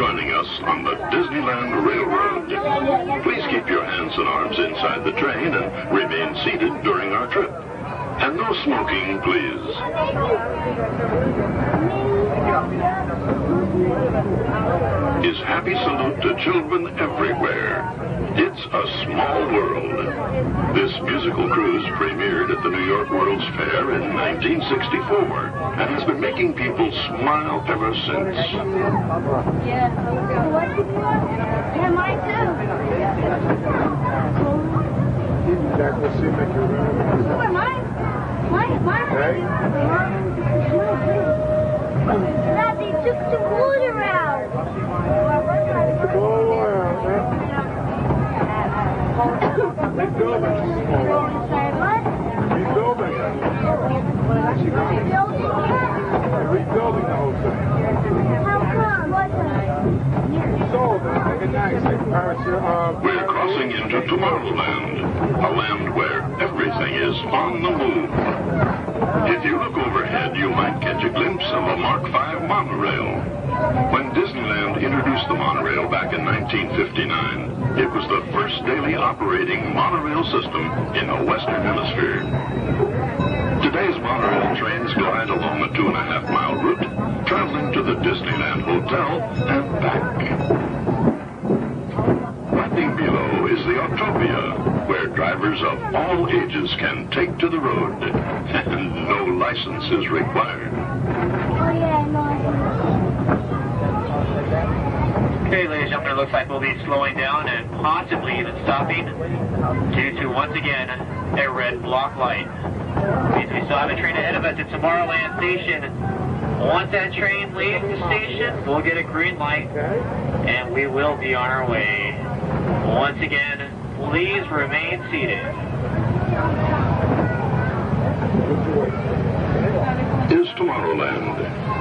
joining us on the Disneyland Railroad. Please keep your hands and arms inside the train and remain seated during our trip. And no smoking, please. His happy salute to children everywhere. It's a small world. This musical cruise premiered at the New York World's Fair in 1964 and has been making people smile ever since. Yeah, mine too. Jack, let's see if I can remember. Mine. Hey? Dad, they took the wood around. Rebuilding. Rebuilding the whole thing. How come? Sold it. Make it nice. We're crossing into Tomorrowland, a land where everything is on the move. If you look overhead, you might catch a glimpse of a Mark V monorail. When Disneyland introduced the monorail back in 1959, it was the first daily operating monorail system in the Western Hemisphere. Today's monorail trains glide along a 2.5-mile route, traveling to the Disneyland Hotel and back. Right below is the Autopia, where drivers of all ages can take to the road, and no license is required. Okay, ladies and gentlemen, it looks like we'll be slowing down and possibly even stopping due to, once again, a red block light. Means we still have a train ahead of us at Tomorrowland Station. Once that train leaves the station, we'll get a green light, and we will be on our way. Once again, please remain seated. Is Tomorrowland.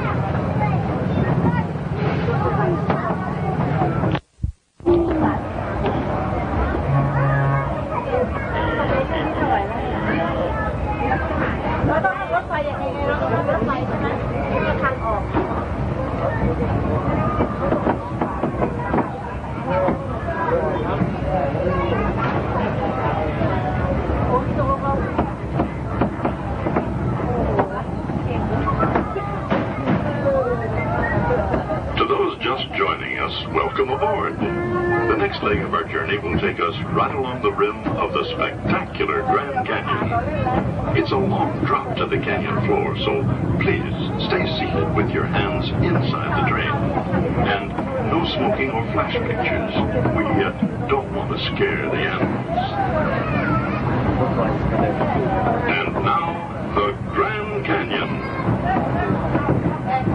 Welcome aboard. The next leg of our journey will take us right along the rim of the spectacular Grand Canyon. It's a long drop to the canyon floor, so please stay seated with your hands inside the train. And no smoking or flash pictures. We don't want to scare the animals.